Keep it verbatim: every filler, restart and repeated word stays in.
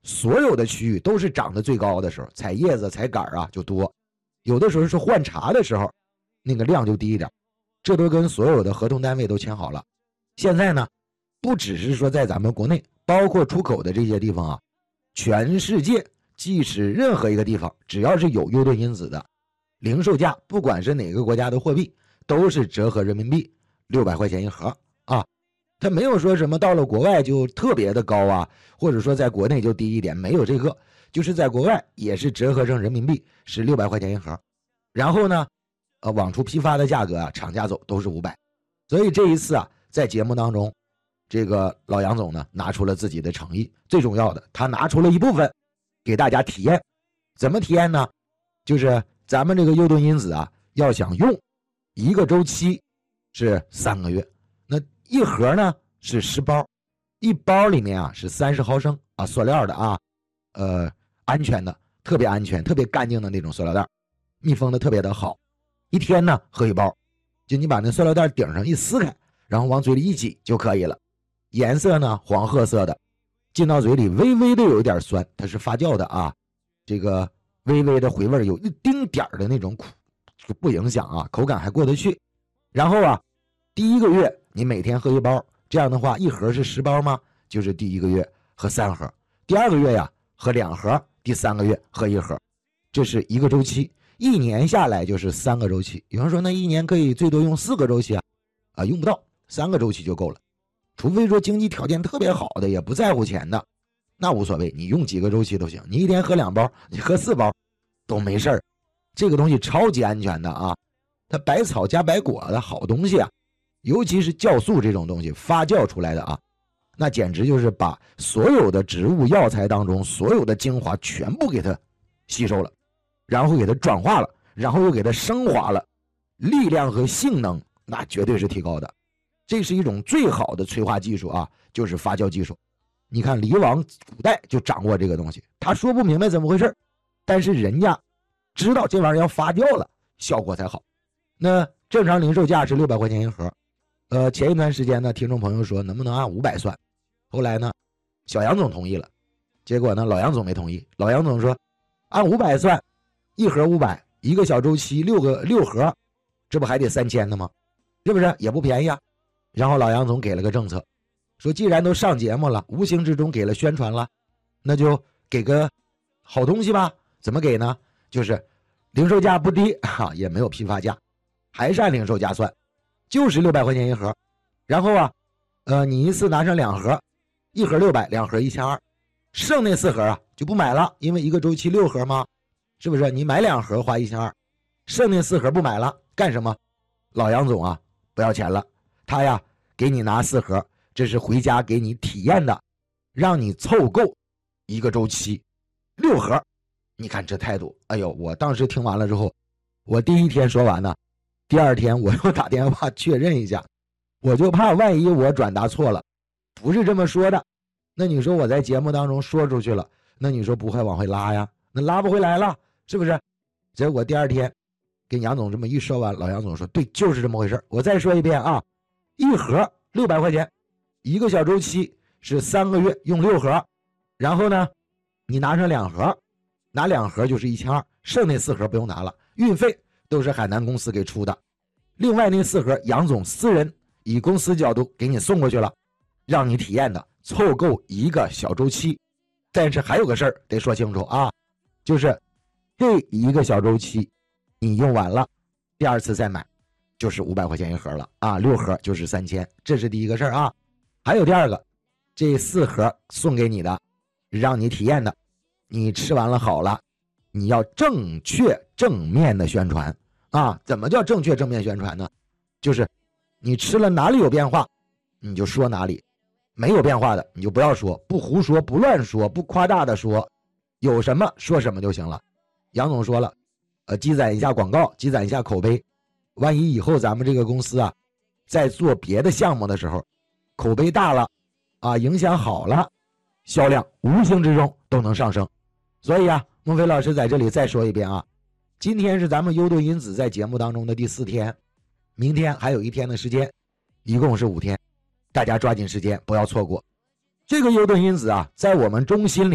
所有的区域都是长得最高的时候，采叶子采杆啊就多，有的时候是换茬的时候，那个量就低一点，这都跟所有的合同单位都签好了。现在呢，不只是说在咱们国内，包括出口的这些地方啊，全世界即使任何一个地方，只要是有优盾因子的零售价，不管是哪个国家的货币，都是折合人民币六百块钱一盒啊。它没有说什么到了国外就特别的高啊，或者说在国内就低一点，没有这个，就是在国外也是折合成人民币是六百块钱一盒。然后呢，呃，往出批发的价格啊，厂家走都是五百。所以这一次啊，在节目当中，这个老杨总呢拿出了自己的诚意，最重要的，他拿出了一部分给大家体验。怎么体验呢？就是咱们这个优盾因子啊，要想用一个周期是三个月，那一盒呢是十包，一包里面啊是三十毫升啊，塑料的啊，呃，安全的，特别安全，特别干净的那种塑料袋，密封的特别的好。一天呢喝一包，就你把那塑料袋顶上一撕开，然后往嘴里一挤就可以了。颜色呢黄褐色的，进到嘴里微微的有一点酸，它是发酵的啊，这个微微的回味，有一丁点的那种苦，不影响啊，口感还过得去。然后啊，第一个月你每天喝一包，这样的话一盒是十包吗？就是第一个月喝三盒，第二个月呀喝两盒，第三个月喝一盒，这是一个周期，一年下来就是三个周期。有人说那一年可以最多用四个周期啊，啊用不到，三个周期就够了。除非说经济条件特别好的，也不在乎钱的，那无所谓，你用几个周期都行，你一天喝两包，你喝四包都没事儿。这个东西超级安全的啊，它百草加百果的好东西啊，尤其是酵素这种东西发酵出来的啊，那简直就是把所有的植物药材当中所有的精华全部给它吸收了，然后给它转化了，然后又给它升华了，力量和性能那绝对是提高的。这是一种最好的催化技术啊，就是发酵技术。你看黎王古代就掌握这个东西，他说不明白怎么回事，但是人家知道这玩意儿要发酵了，效果才好。那正常零售价是六百块钱一盒，呃，前一段时间呢，听众朋友说能不能按五百算，后来呢，小杨总同意了，结果呢，老杨总没同意。老杨总说，按五百算，一盒五百，一个小周期六个六盒，这不还得三千呢吗？是不是也不便宜啊？然后老杨总给了个政策，说既然都上节目了，无形之中给了宣传了，那就给个好东西吧。怎么给呢？就是零售价不低哈、啊，也没有批发价，还是按零售价算，就是六百块钱一盒。然后啊，呃，你一次拿上两盒，一盒六百，两盒一千二，剩那四盒啊就不买了，因为一个周期六盒嘛，是不是？你买两盒花一千二，剩那四盒不买了，干什么？老杨总啊，不要钱了。他呀给你拿四盒，这是回家给你体验的，让你凑够一个周期六盒。你看这态度，哎呦，我当时听完了之后，我第一天说完呢，第二天我又打电话确认一下，我就怕万一我转达错了，不是这么说的，那你说我在节目当中说出去了，那你说不会往回拉呀，那拉不回来了，是不是？结果第二天跟杨总这么一说完，老杨总说对，就是这么回事。我再说一遍啊，一盒六百块钱，一个小周期是三个月用六盒，然后呢你拿上两盒，拿两盒就是一千二，剩那四盒不用拿了，运费都是海南公司给出的，另外那四盒杨总私人以公司角度给你送过去了，让你体验的，凑够一个小周期。但是还有个事儿得说清楚啊，就是这一个小周期你用完了，第二次再买就是五百块钱一盒了啊，六盒就是三千，这是第一个事儿啊。还有第二个，这四盒送给你的，让你体验的，你吃完了好了，你要正确正面的宣传啊。怎么叫正确正面宣传呢？就是你吃了哪里有变化，你就说哪里，没有变化的你就不要说，不胡说，不乱说，不夸大的说，有什么说什么就行了。杨总说了，呃，积攒一下广告，积攒一下口碑。万一以后咱们这个公司啊，在做别的项目的时候，口碑大了，啊，影响好了，销量无形之中都能上升。所以啊，孟非老师在这里再说一遍啊，今天是咱们优盾因子在节目当中的第四天，明天还有一天的时间，一共是五天，大家抓紧时间，不要错过。这个优盾因子啊，在我们中心里。